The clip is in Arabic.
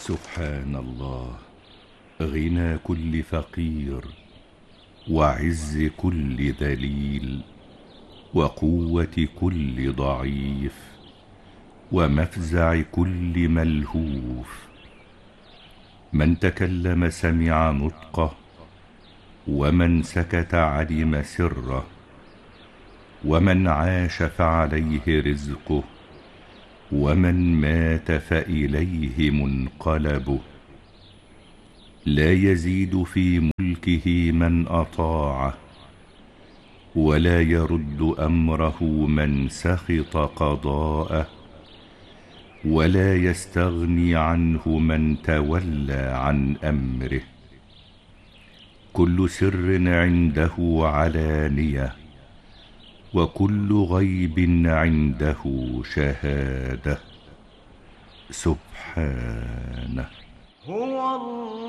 سبحان الله، غنى كل فقير، وعز كل ذليل، وقوة كل ضعيف، ومفزع كل ملهوف. من تكلم سمع نطقه، ومن سكت علم سره، ومن عاش فعليه رزقه، ومن مات فإليه منقلبه. لا يزيد في ملكه من أطاعه، ولا يرد أمره من سخط قضاءه، ولا يستغني عنه من تولى عن أمره. كل سر عنده علانية، وكل غيب عنده شهادة. سبحانه. هو الله